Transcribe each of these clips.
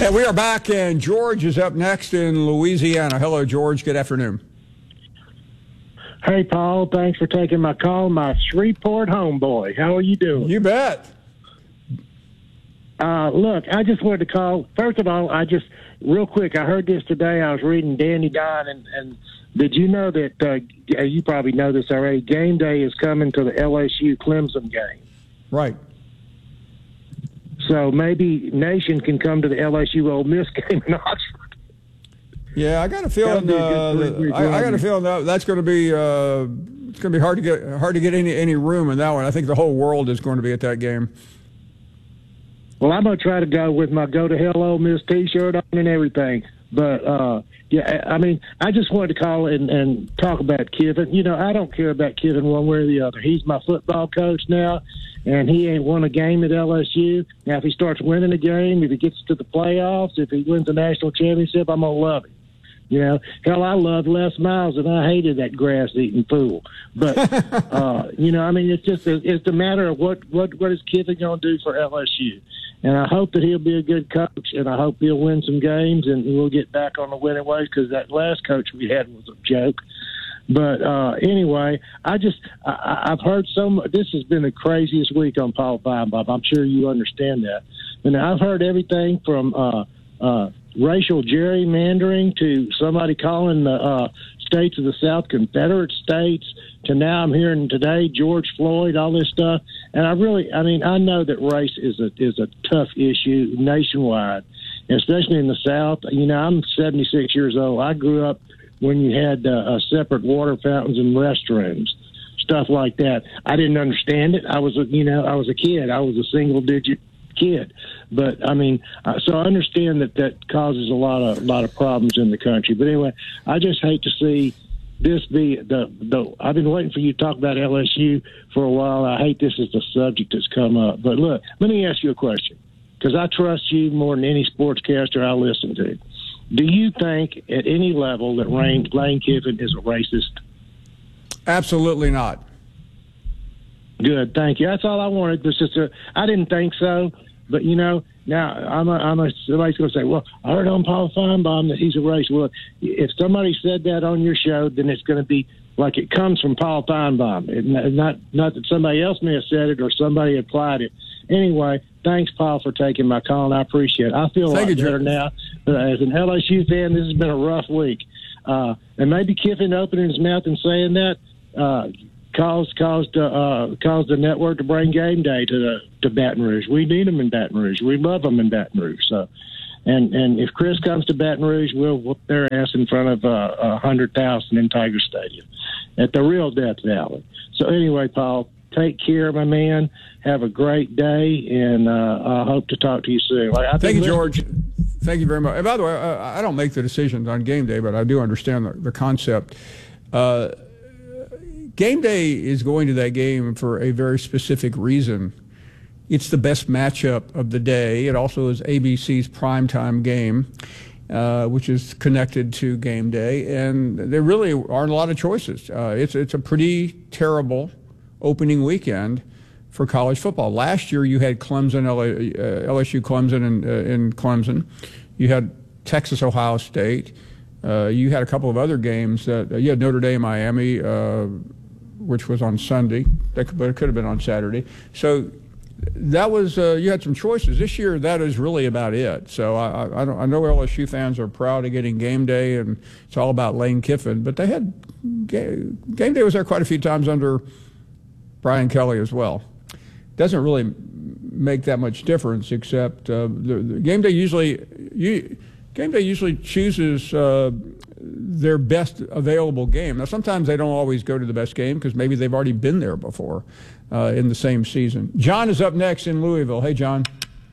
Hey, we are back, and George is up next in Louisiana. Hello, George. Good afternoon. Hey, Paul. Thanks for taking my call. My Shreveport homeboy. How are you doing? You bet. Look, I just wanted to call. First of all, real quick, I heard this today. I was reading Danny Don, and did you know that, you probably know this already, game day is coming to the LSU Clemson game. Right. So maybe Nation can come to the LSU Ole Miss game in Oxford. Yeah, I got a feeling. I got a feeling that's going to be. It's going to be hard to get any room in that one. I think the whole world is going to be at that game. Well, I'm going to try to go with my Go to Hell Ole Miss T-shirt on and everything. But, yeah, I mean, I just wanted to call and talk about Kiffin. You know, I don't care about Kiffin one way or the other. He's my football coach now, and he ain't won a game at LSU. Now, if he starts winning a game, if he gets to the playoffs, if he wins a national championship, I'm going to love him. You know, hell, I loved Les Miles, and I hated that grass-eating fool. But, you know, I mean, it's a matter of what is Kiffin going to do for LSU. And I hope that he'll be a good coach, and I hope he'll win some games, and we'll get back on the winning ways, because that last coach we had was a joke. But anyway, I've heard so much. This has been the craziest week on Paul Feinbaum. I'm sure you understand that. And I've heard everything from racial gerrymandering to somebody calling the states of the South Confederate states to now I'm hearing today George Floyd, all this stuff. And I know that race is a tough issue nationwide, especially in the South. You know, I'm 76 years old. I grew up when you had separate water fountains and restrooms, stuff like that. I didn't understand it. I was a kid. I was a single digit kid. But I mean, so I understand that causes a lot of problems in the country. But anyway, I just hate to see this be the I've been waiting for you to talk about LSU for a while. I hate this is the subject that's come up. But look, let me ask you a question, because I trust you more than any sportscaster I listen to. Do you think at any level that Lane Kiffin is a racist? Absolutely not. Good, thank you. That's all I wanted. I didn't think so, but you know, now somebody's going to say, "Well, I heard on Paul Feinbaum that he's a racist." Well, if somebody said that on your show, then it's going to be like it comes from Paul Feinbaum, not that somebody else may have said it or somebody applied it. Anyway, thanks, Paul, for taking my call, and I appreciate it. I feel a lot better now. As an LSU fan, this has been a rough week, and maybe Kiffin opening his mouth and saying that caused the network to bring game day to Baton Rouge. We need them in Baton Rouge. We love them in Baton Rouge. So, and if Chris comes to Baton Rouge, we'll whoop their ass in front of 100,000 in Tiger Stadium at the real Death Valley. So anyway, Paul, take care, my man. Have a great day, and I hope to talk to you soon. Thank you, George. Thank you very much. And by the way, I don't make the decisions on game day, but I do understand the concept. Game day is going to that game for a very specific reason. It's the best matchup of the day. It also is ABC's primetime game, which is connected to game day. And there really aren't a lot of choices. It's a pretty terrible opening weekend for college football. Last year you had Clemson, LSU Clemson in Clemson. You had Texas, Ohio State. You had a couple of other games. You had Notre Dame, Miami, which was on Sunday, but it could have been on Saturday. So that was you had some choices. This year, that is really about it. So I know LSU fans are proud of getting game day, and it's all about Lane Kiffin. But they had game day was there quite a few times under Brian Kelly as well. Doesn't really make that much difference, except the game day usually chooses their best available game. Now, sometimes they don't always go to the best game because maybe they've already been there before in the same season. John is up next in Louisville. Hey, John.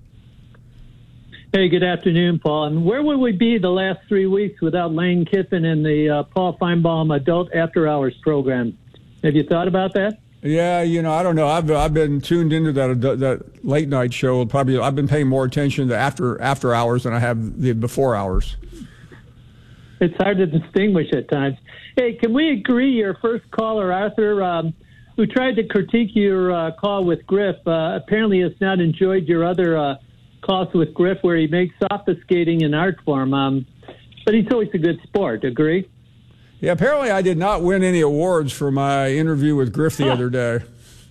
Hey, good afternoon, Paul. And where would we be the last 3 weeks without Lane Kiffin and the Paul Feinbaum Adult After Hours program? Have you thought about that? Yeah, you know, I don't know. I've been tuned into that late night show. Probably I've been paying more attention to after hours than I have the before hours. It's hard to distinguish at times. Hey, can we agree your first caller, Arthur, who tried to critique your call with Griff, apparently has not enjoyed your other Costs with Griff where he makes obfuscating an art form. But he's always a good sport. Agree? Yeah, apparently I did not win any awards for my interview with Griff the other day.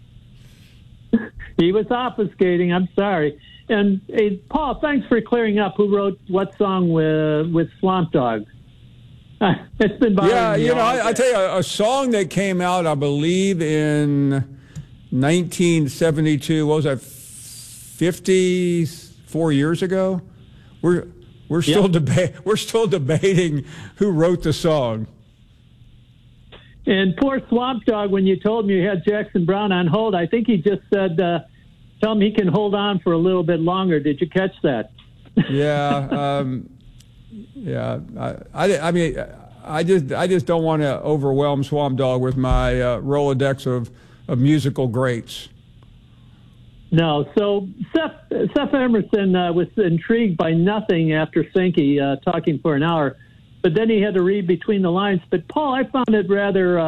He was obfuscating. I'm sorry. And Paul, thanks for clearing up who wrote what song with Swamp Dogg. It's been bothering me. I tell you, a song that came out, I believe, in 1972. What was that? 54 years ago. We're still debating who wrote the song. And poor Swamp Dogg, when you told him you had Jackson Browne on hold, I think he just said, tell him he can hold on for a little bit longer. Did you catch that? Yeah. I mean, I just don't want to overwhelm Swamp Dogg with my Rolodex of musical greats. No. So Seth Emerson was intrigued by nothing after Sankey talking for an hour. But then he had to read between the lines. But, Paul, I found it rather,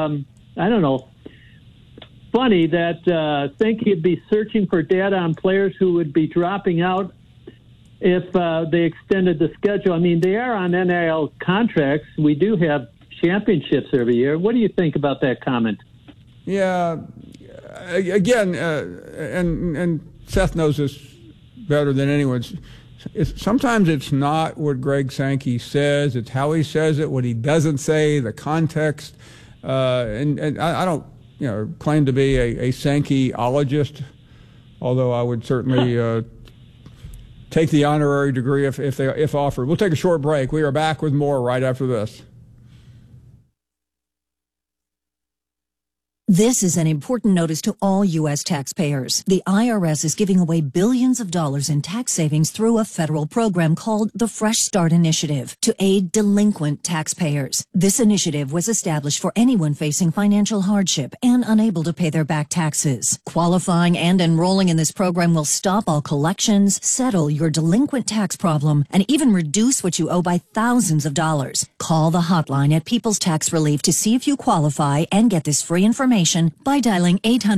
funny that Sankey would be searching for data on players who would be dropping out if they extended the schedule. I mean, they are on NIL contracts. We do have championships every year. What do you think about that comment? Yeah. Again, and Seth knows this better than anyone. Sometimes it's not what Greg Sankey says; it's how he says it, what he doesn't say, the context. And I don't, claim to be a Sankeyologist, although I would certainly take the honorary degree if offered. We'll take a short break. We are back with more right after this. This is an important notice to all U.S. taxpayers. The IRS is giving away billions of dollars in tax savings through a federal program called the Fresh Start Initiative to aid delinquent taxpayers. This initiative was established for anyone facing financial hardship and unable to pay their back taxes. Qualifying and enrolling in this program will stop all collections, settle your delinquent tax problem, and even reduce what you owe by thousands of dollars. Call the hotline at People's Tax Relief to see if you qualify and get this free information by dialing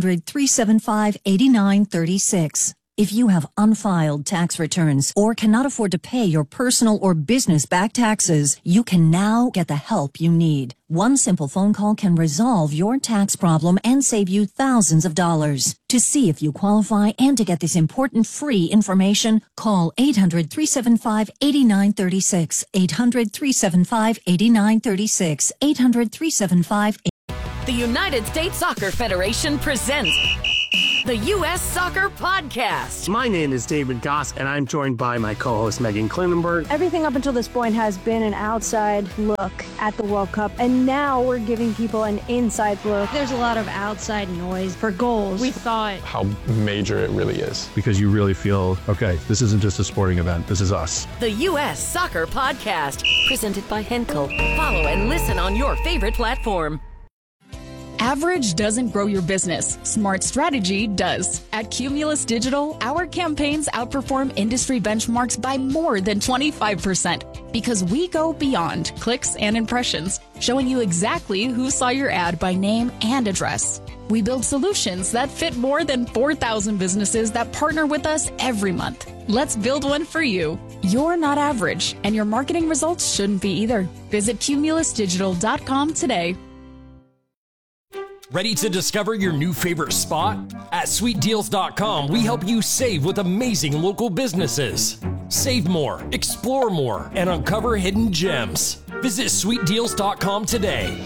800-375-8936. If you have unfiled tax returns or cannot afford to pay your personal or business back taxes, you can now get the help you need. One simple phone call can resolve your tax problem and save you thousands of dollars. To see if you qualify and to get this important free information, call 800-375-8936. 800-375-8936. 800-375-8936. The United States Soccer Federation presents the U.S. Soccer Podcast. My name is David Goss, and I'm joined by my co-host Megan Klinenberg. Everything up until this point has been an outside look at the World Cup, and now we're giving people an inside look. There's a lot of outside noise for goals. We thought how major it really is. Because you really feel, okay, this isn't just a sporting event, this is us. The U.S. Soccer Podcast, presented by Henkel. Follow and listen on your favorite platform. Average doesn't grow your business. Smart strategy does. At Cumulus Digital, our campaigns outperform industry benchmarks by more than 25% because we go beyond clicks and impressions, showing you exactly who saw your ad by name and address. We build solutions that fit more than 4,000 businesses that partner with us every month. Let's build one for you. You're not average, and your marketing results shouldn't be either. Visit cumulusdigital.com today. Ready to discover your new favorite spot? At sweetdeals.com, we help you save with amazing local businesses. Save more, explore more, and uncover hidden gems. Visit sweetdeals.com today.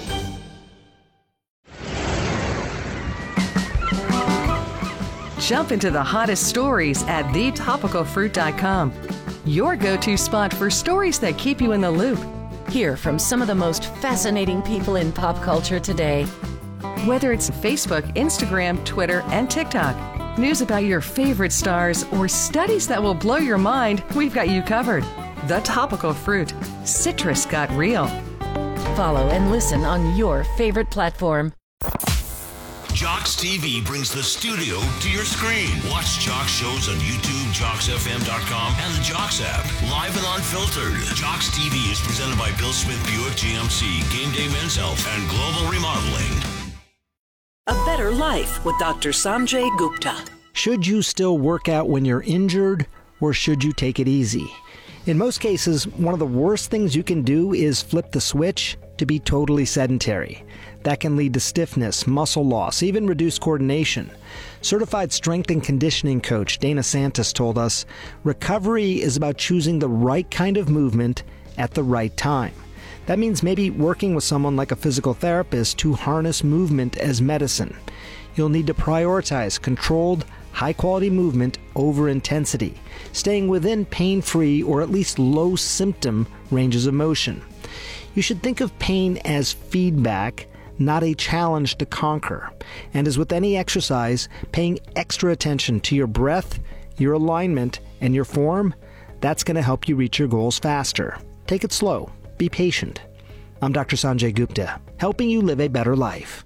Jump into the hottest stories at thetopicalfruit.com. Your go-to spot for stories that keep you in the loop. Hear from some of the most fascinating people in pop culture today. Whether it's Facebook, Instagram, Twitter, and TikTok, news about your favorite stars, or studies that will blow your mind, we've got you covered. The Topical Fruit. Citrus got real. Follow and listen on your favorite platform. Jocks TV brings the studio to your screen. Watch Jocks shows on YouTube, JocksFM.com, and the Jocks app. Live and unfiltered. Jocks TV is presented by Bill Smith Buick GMC, Game Day Men's Health, and Global Remodeling. A Better Life with Dr. Sanjay Gupta. Should you still work out when you're injured? or should you take it easy? In most cases, one of the worst things you can do is flip the switch to be totally sedentary. That can lead to stiffness, muscle loss, even reduced coordination. Certified strength and conditioning coach Dana Santos told us, recovery is about choosing the right kind of movement at the right time. That means maybe working with someone like a physical therapist to harness movement as medicine. You'll need to prioritize controlled, high-quality movement over intensity, staying within pain-free or at least low-symptom ranges of motion. You should think of pain as feedback, not a challenge to conquer. And as with any exercise, paying extra attention to your breath, your alignment, and your form, that's going to help you reach your goals faster. Take it slow. Be patient. I'm Dr. Sanjay Gupta, helping you live a better life.